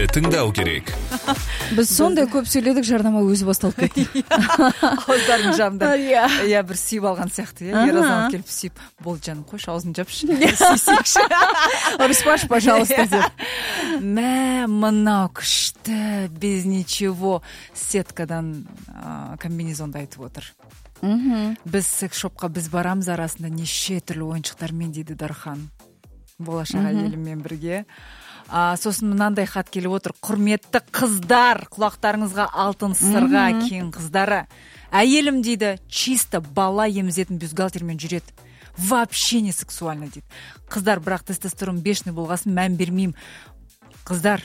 тыңдау керек. Біз сондай көп сөйледік, жарнама өзі басталып кетті. Ауыздарын жамда. Иә, бір сүйіп алған сияқты, ер азамат келіп сүйіп, болды жаным, қойшы, аузын жапшы. Сүйсекші. Распаш, пожалуйста, деп. Мынау күшті, без ничего, сеткадан комбинезонды айтып отыр. Біз секс-шопқа біз барамыз, арасында неше түрлі ойыншықтармен, дейді Дархан. Болашақ әйеліммен бірге. Сосын мынандай хат келіп отыр. Құрметті қыздар, құлақтарыңызға алтын сырға кең қыздары. Әйелім, дейді, чисто бала емізетін бюстгальтермен жүреді. Вообще не сексуально, дейді. Қыздар, бірақ тестостерон бешеный болғасын мән бермеймін. Қыздар,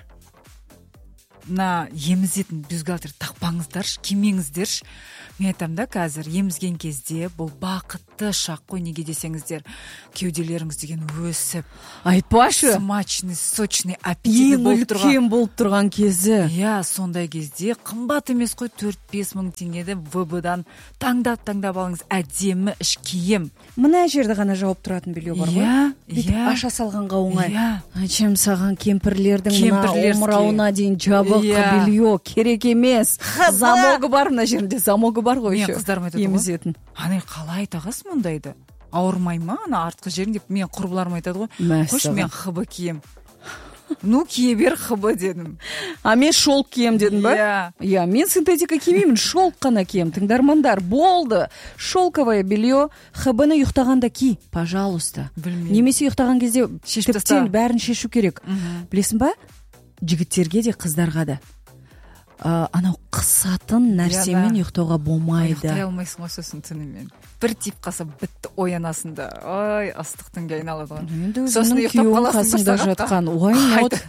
мына емізетін бюстгальтер тақпаңыздаршы, кимеңіздерші. Мен айтам да, қазір емізген кезде бұл бақытты шақ қой, неге десеңіздер, кеуделеріңіз деген өсіп, айтпашы, смачный, сочный, аппетитный болып тұрған. Ең үлкен болып тұрған кезі. Иә, сондай кезде қымбат емес қой, 4-5 мың теңгеде ВБ-дан таңдап алыңыз, әдемі іш киім. Мына жерді ғана жауып тұратын белье бар ғой. Иә. Аша салғанға оңай. Айтшым саған кемпірлердің мына омырауына дейін жабық белье керек емес. Замогы бар мына жерінде, замогы бар ғой еще. Мен қыздарым айтады ғой. Аны қалай тағасың мұндайды? Ауырмай ма ана артқы жерің деп мен құрбыларым айтады ғой. Қош, мен хб кием. Ну, кие бер хб дедім. Мен шолк кием дедім ба? Иә, мен синтетика кимеймін, шолк қана кием. Тыңдармандар, болды. Шолковое белье, хбны ұйықтағанда ки, пожалуйста. Немесе ұйықтаған кезде тіптен бәрін шешу керек. Білесің ба? Жігіттерге де, қыздарға да. Анау қысатын нәрсемен ұйықтауға болмайды. Ұйықтай алмайсың ғой сосын түнімен. Бір тип қаса бітті оянасың да. Ой, астықтыңға айналады ғой. Сосын күйеуің қасыңда жатқан. Ой,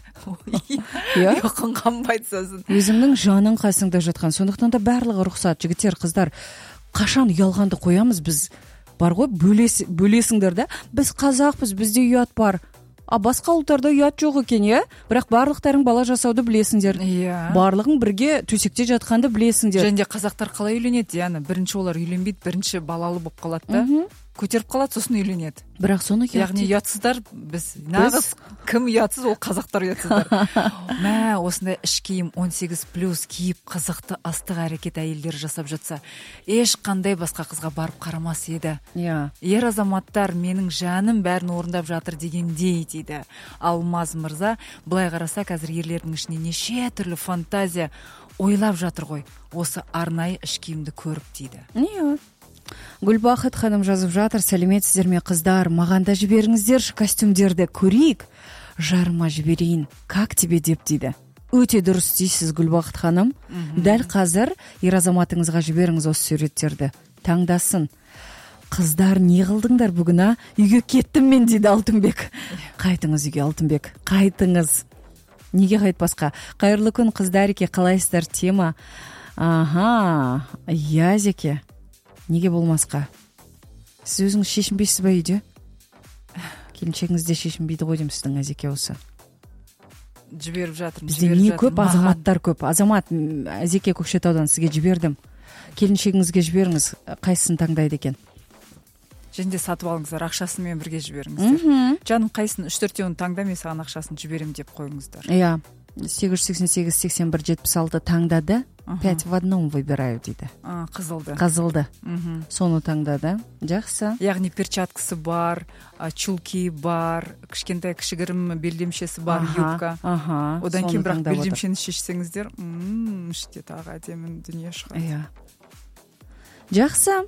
ұйқың қанбайды сосын. Өзіңнің жаның қасыңда жатқан. Сондықтан да барлығы рұқсат. Жігіттер, қыздар, қашан ұялғанды қоямыз біз? Бар ғой, бөлесіңдер да. Біз қазақпыз, бізде ұят бар. Басқа ұлттарда ұят жоқ екен, иә? Бірақ барлықтарың бала жасауды білесіңдер. Барлығың бірге төсекте жатқанды білесіңдер. Және қазақтар қалай үйленеді, яғни бірінші олар үйленбейді, бірінші балалы болып қалады да. Көтеріп қалады, сосын үйленеді. Бірақ соны яғни ұятсыздар біз. Нағыз кім ұятсыз, ол қазақтар ұятсыздар. Осындай іш киім 18+ киіп қызықты астық әрекет әйелдер жасап жатса, ешқандай басқа қызға барып қарамас еді. Ер азаматтар менің жаным бәрін орындап жатыр дегендей, дейді Алмаз мырза. Былай қараса, қазір ерлердің ішіне неше түрлі фантазия ойлап жатыр ғой. Осы арнайы іш киімді көріп, дейді. Гүлбақыт ханым жазып жатыр. Сәлеметсіздер ме қыздар, маған да жіберіңіздерші костюмдерді көрейік, жарыма жіберейін, как тебе деп, дейді. Өте дұрыс дейсіз, Гүлбақыт ханым. Дәл қазір ер азаматыңызға жіберіңіз осы суреттерді, таңдасын. Қыздар, не қылдыңдар бүгін, үйге кеттім мен, дейді Алтынбек. Қайтыңыз үйге, Алтынбек, қайтыңыз. Неге қайтпасқа? Қайырлы күн, қыздареке, қалайсыздар? Тема. Язеке, неге болмасқа? Сіз өзіңіз шешінбейсіз ба үйде? Келіншегіңіз де шешінбейді ғой деймін, сіздің Әзеке осы. Жіберіп жатырмын. Бізде не көп, азаматтар көп. Азамат, Әзеке Көкшетаудан сізге жібердім. Келіншегіңізге жіберіңіз, қайсысын таңдайды екен? Және де сатып алыңыздар, ақшасын мен бірге жіберіңіздер. Жаным қайсын 3-4-еуін таңда, мен саған ақшасын жіберем деп қойыңыздар. 888-81-76 таңдады, 5 в одном выбираю, дейді. Қызылды. Соны таңдады. Жақсы. Яғни перчаткасы бар, чулки бар, кішкентай кішігірім белдемшесі бар, юбка. Одан кейін бірақ белдемшені шешсеңіздер, іште тағы әдемі дүние шығады. Жақсы.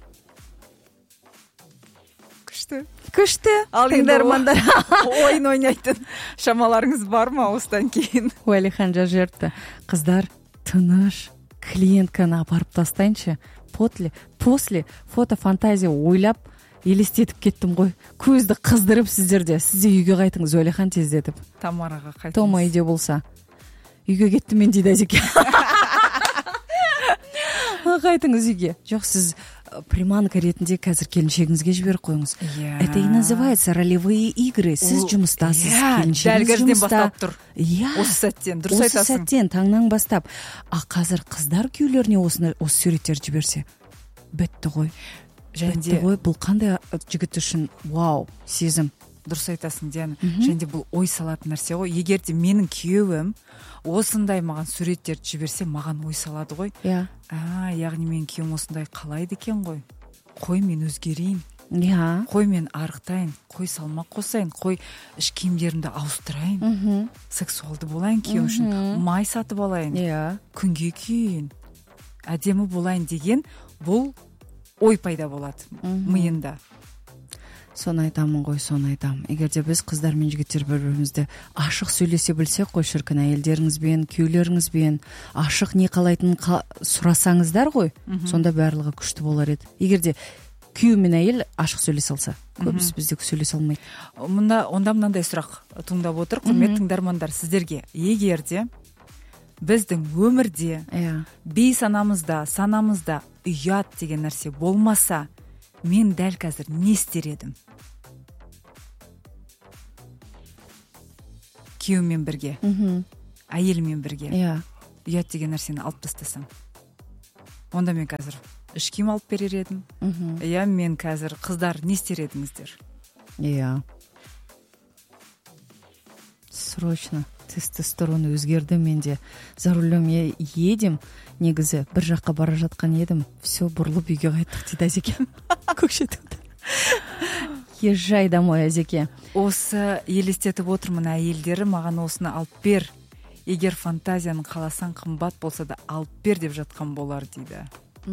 Күшті. Ал тыңдармандар. Ойын ойнайтын шамаларыңыз бар ма осыдан кейін? Уәлихан жазып, қыздар, тыныш, клиентканы апарып тастайыншы. После фотофантазия ойлап, елестетіп кеттім ғой. Көзді қыздырып сіздерде. Сізде үйге қайтыңыз, Уәлихан тездетіп. Тамараға қайтыңыз. Тома үйде болса. Үйге кеттім мен, дейді Әзеке. Қайтыңыз үйге. Жоқ, сіз приманка ретінде қазір келіншегіңізге жіберіп қойыңыз. Это и называется ролевые игры. Сіз жұмыстасыз, келіншегіңіз жұмыста. Осы сәттен, дұрыс айтасың. Осы сәттен, таңнан бастап. Қазір қыздар күйеулеріне осы суреттерді жіберсе, бітті ғой. Бітті ғой. Бұл қандай жігіт үшін вау, сезім. дұрыс айтасың Диана. Және де бұл ой салатын нәрсе ғой. Егер де менің күйеуім осындай маған суреттерді жіберсе, маған ой салады ғой. Иә. Яғни менің күйеуім осындай қалайды екен ғой. Қой мен өзгерейін. Иә. Қой мен арықтайын, қой салмақ қосайын, қой іш киімдерімді ауыстырайын. Сексуалды болайын күйеуім үшін. Май сатып алайын. Иә. Күнге күйейін. Әдемі болайын деген бұл ой пайда болады миында. Соны айтамын ғой, соны айтамын. Егер де біз қыздар мен жігіттер бір-бірімізді ашық сөйлесе білсек қой, шіркін, әйелдеріңізбен, күйеулеріңізбен ашық не қалайтынын сұрасаңыздар ғой, сонда барлығы күшті болар еді. Егер де күйеу мен әйел ашық сөйлесе алса, көбісі бізде сөйлесе алмайды. Онда мынандай сұрақ туындап отыр, құрметті тыңдармандар, сіздерге. Егер де біздің өмірде бейсанамызда, санамызда ұят деген нәрсе болмаса, мен дәл қазір не істер едім? Күйеумен бірге, әйелмен бірге ұят деген нәрсені алып тастасам, онда мен қазір іш киім алып берер едім. Мен қазір қыздар не істер едіңіздер? Срочно тестостерон өзгерді менде. За рулем едім, негізі бір жаққа бара жатқан едім, все, бұрылып үйге қайттық дейді Азеке. Көкшетауда. Езжай домой, Азеке. Осы елестетіп отырмын, әйелдері маған осыны алып бер. Егер фантазияның қаласан қымбат болса да алып бер деп жатқан болар дейді.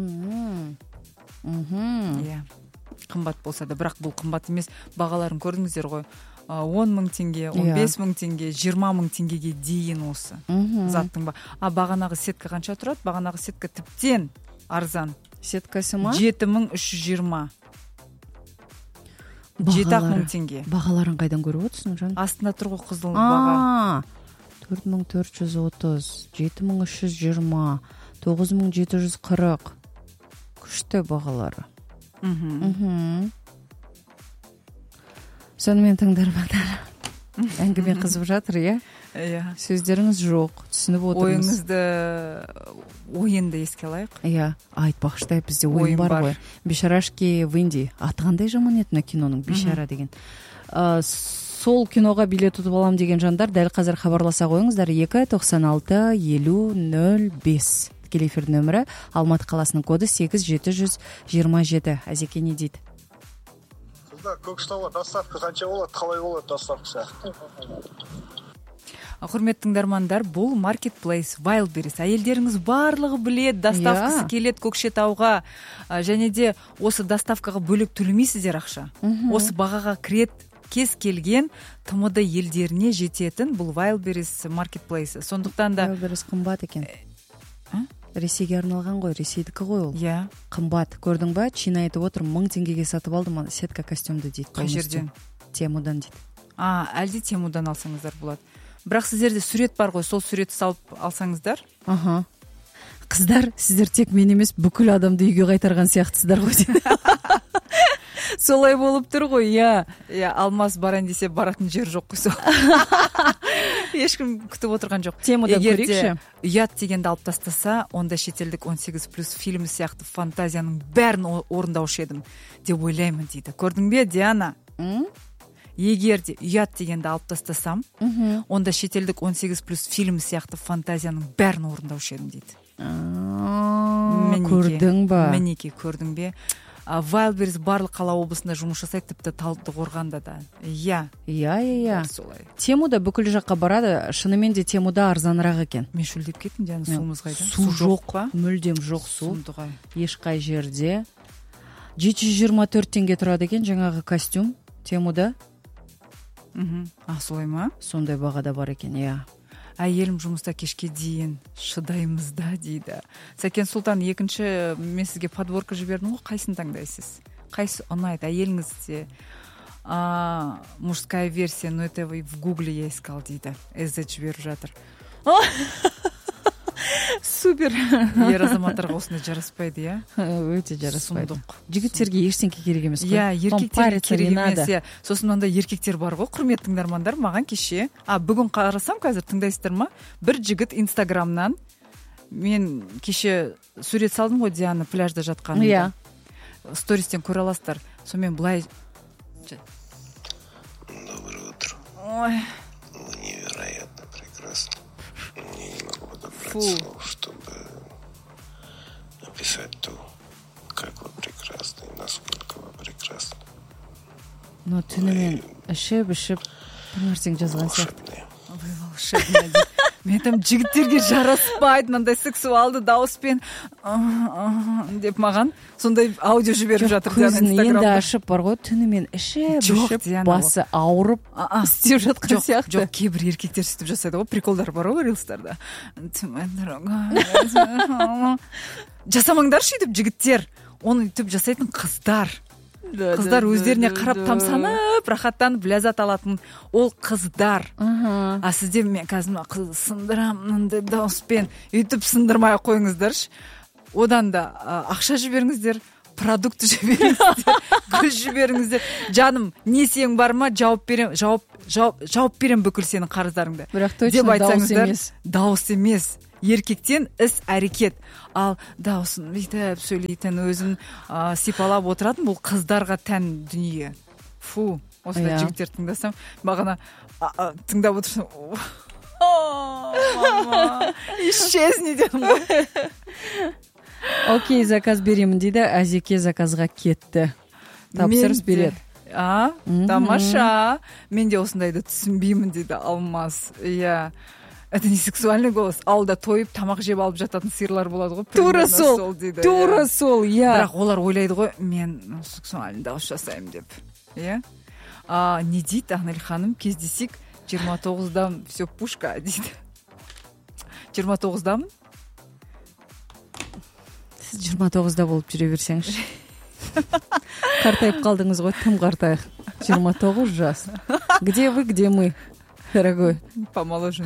Қымбат болса да, бірақ бұл қымбат емес. Бағаларын көрдіңіздер ғой. 10 мың теңге, 15 мың теңге, 20 мың теңгеге дейін осы заттың ба. Бағанағы сетка қанша тұрады? Бағанағы сетка тіптен арзан. Сеткасы ма? 7,320. 7 мың теңге. Бағаларын қайдан көріп отырсың, жан? Астында тұр ғой қызыл баға. 4,430, 7,320, 9,740. Күшті бағалары. Сонымен тыңдармандар, әңгіме қызып жатыр, сөздеріңіз жоқ, түсініп отырмыз. Ойынды еске алайық. Айтпақшыдай бізде ойын бар ғой. Бешарашки в Индии. Аты қандай жаман еді мына киноның, Бешара деген. Сол киноға билет ұтып алам деген жандар дәл қазір хабарласа қойыңыздар. 296-50-05 тікелей эфир нөмірі, Алматы қаласының коды 8727. Азеке не дейді? Көкшетауға доставка қанша болады, қалай болады доставкасы? Құрметті тыңдармандар, бұл маркетплейс Wildberries. Әйелдеріңіз барлығы білет, доставкасы келет Көкшетауға. Және де осы доставкаға бөлек төлемейсіздер ақша. Осы бағаға кірет кез келген ТМД елдеріне жететін бұл Wildberries маркетплейс. Сондықтан да Wildberries қымбат екен. Ресейге арналған ғой, ресейдікі ғой ол. Қымбат, көрдің ба? Чина айтып отыр, 1000 теңгеге сатып алдым, сетка костюмды дейді. Қай жерден? Темудан дейді. Әлде Темудан алсаңыздар болады. Бірақ сіздерде сурет бар ғой, сол суретті салып алсаңыздар. Қыздар, сіздер тек мен емес, бүкіл адамды үйге қайтарған сияқтысыздар ғой. Солай болып тұр ғой, Алмас барайын десе баратын жер жоқ қой. Ешкім күтіп отырған жоқ. Темудан көрейікші. Ұят дегенді алып тастаса, онда шетелдік 18+ фильмі сияқты фантазияның бәрін орындаушы едім деп ойлаймын дейді. Көрдің бе, Диана? Егер де ұят дегенді алып тастасам, онда шетелдік 18+ фильмі сияқты фантазияның бәрін орындаушы едім дейді. Көрдің ба? Мінеке, көрдің бе? Wildberries барлық қала облысында жұмыс жасайды, тіпті Талдықорғанда да. Солай. Темуда бүкіл жаққа барады, шынымен де Темуда арзанырақ екен. Мен шөлдеп кеттім, Диана, суымыз қайда? Су жоқ па? Мүлдем жоқ су. Ешқай жерде. 724 теңге тұрады екен жаңағы костюм Темуда. Солай ма? Сондай бағада бар екен, Әйелім жұмыста кешке дейін шыдаймыз да дейді. Сәкен Сұлтан, екінші мен сізге подборка жібердім ғой, қайсын таңдайсыз? Қайсы ұнайды? Әйеліңізде мужская версия, но это в гугле я искал дейді. СЗ жіберіп жатыр. Супер. Ер азаматтарға осындай жараспайды, Өте жараспайды. Жігіттерге ештеңке керек емес қой. Еркектерге керек емес. Сосын онда еркектер бар ғой, құрметті тыңдармандар, маған кеше, бүгін қарасам, қазір тыңдайсыздар ма? Бір жігіт Инстаграмнан, мен кеше сурет салдым ғой, Диана пляжда жатқанымда. Стористен көре аласыздар. Сонымен былай Ой. Невероятно прекрасно. Я не могу подобрать слов, чтобы описать то, как вы прекрасны и насколько вы прекрасны. Но түнімен ішіп бір нәрсең жазған сияқты. Вы волшебный. Мен там жігіттерге жараспайды мындай сексуалды дауыспен деп маған сондай аудио жіберіп жатыр. Көзін енді ашып бар ғой, түнімен ішіп басы ауырып істеп жатқан сияқты. Жоқ, кейбір еркектер сөйтіп жасайды ғой, приколдар бар ғой рилстарда. Жасамаңдаршы өйтіп жігіттер, оны өйтіп жасайтын қыздар өздеріне қарап тамсанып рахаттанып ләззат алатын ол қыздар. А сізде мен қазір қызды сындырамын мындай дауыспен өйтіп сындырмай қойыңыздаршы. Одан да ақша жіберіңіздер, продукт жіберіңіздер, гүл жіберіңіздер. Жаным, несиең бар ма? Жауап берем бүкіл сенің қарыздарыңды. Бірақ точно дауыс емес. Дауыс емес. Еркектен іс әрекет. Ал дауысын бүйтіп сөйлейтін, өзін сипалап отыратын, бұл қыздарға тән дүние. Фу, осындай жігіттер тыңдасам, бағана тыңдап отырсам, мама, исчезни дедім ғой. Окей, заказ беремін дейді, Азеке заказға кетті. Тапсырыс береді. Тамаша. Мен де осындайды түсінбеймін дейді Алмаз. Иә. Это не сексуальный голос. Ауылда тойып тамақ жеп алып жататын сиырлар болады ғой. Тура сол, иә. Бірақ олар ойлайды ғой, мен сексуальный дауыс жасаймын деп. Иә. Не дейді Ақнел ханым, кездесек 29-дам, все пушка дейді. 29-дамын? Сіз 29-да болып жүре берсеңіз. Қартайып қалдыңыз ғой, тым қартайық. 29 жас. Где вы, где мы? Дорогой. Помоложе.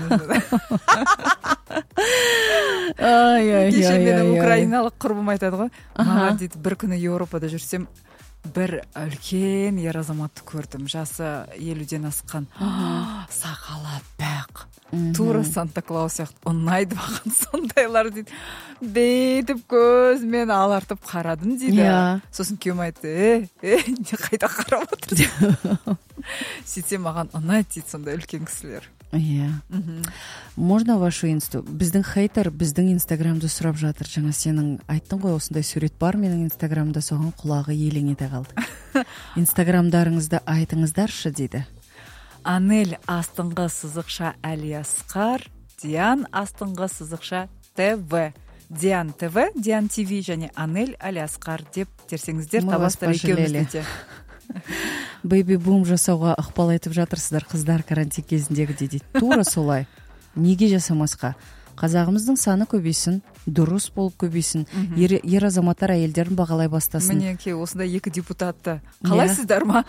Кеше менің украиналық құрбым айтады ғой. Маған дейді, бір күні Еуропада жүрсем, бір үлкен ер азаматты көрдім. Жасы 50-ден асқан. Сақалы бәк. Тура Санта-Клаус сияқты. Ұнайды маған сондайлар дейді. Дейтіп көзмен алартып қарадым дейді. Сосын күйеуім айтты, не қайда қарап отыр дейді. Сөйтсем маған ұнайды дейді сондай үлкен кісілер. Иә. Можно вашу инсту? Біздің хейтер біздің инстаграмды сұрап жатыр. Жаңа сенің айттың ғой, осындай сурет бар менің инстаграмда, соған құлағы елең ете қалды. Инстаграмдарыңызды айтыңыздаршы дейді. Анель астыңғы сызықша Әлиасқар, Диан астыңғы сызықша ТВ. Диан ТВ, Диан ТВ және Анель Әлиасқар деп терсеңіздер, табастар екеуміз де. Бэйби-бум жасауға ықпал етіп жатырсыздар қыздар карантин кезіндегі дейді. Тура солай. Неге жасамасқа? Қазағымыздың саны көбейсін, дұрыс болып көбейсін, ер азаматтар әйелдерін бағалай бастасын. Мінеке, осында 2 депутатты қалайсыздар ма?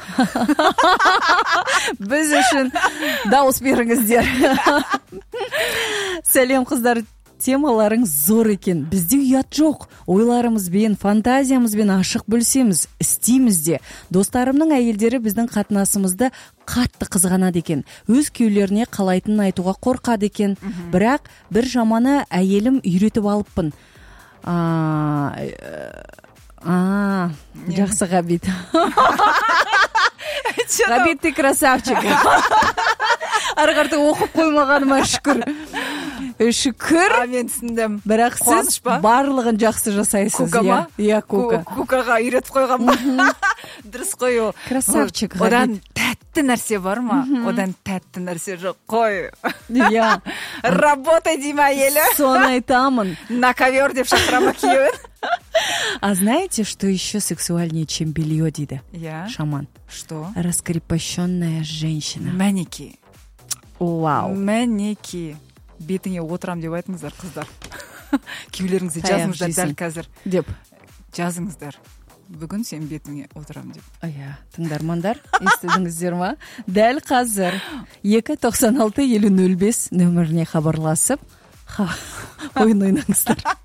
Біз үшін дауыс беріңіздер. Сәлем қыздар, темаларың зор екен. Бізде ұят жоқ. Ойларымызбен, фантазиямызбен ашық бөлсеміз, істейміз де. Достарымның әйелдері біздің қатынасымызды қатты қызғанады екен. Өз күйеулеріне қалайтынын айтуға қорқады екен. Бірақ бір жаманы әйелім үйретіп алыппын. Жақсы Ғабит. Ғабит, ты красавчик. Арғарты оқып қоймағаныма шүкір. Шүкір. Мен түсіндім. Бірақ сіз барлығын жақсы жасайсыз. Кука ма? Иә, Кука. Кукаға үйретіп қойған ба? Дұрыс қой ол. Красавчик. Одан тәтті нәрсе бар ма? Одан тәтті нәрсе жоқ қой. Иә. Работай дейма елі. Соны айтамын. На ковер деп шақырама күйеуін. А знаете, что еще сексуальнее, чем белье, дейді? Я? Шаман. Что? Раскрепощенная женщина. Манеки. Вау. Манеки. Бетіңе отырам деп айтыңыздар, қыздар. Күйеулеріңізді жазыңыздар дәл қазір. Деп. Жазыңыздар. Бүгін сен бетіңе отырам деп. Иә, тыңдармандар, естідіңіздер ма? Дәл қазір 296-5005 нөміріне хабарласып, ойын ойнаңыздар.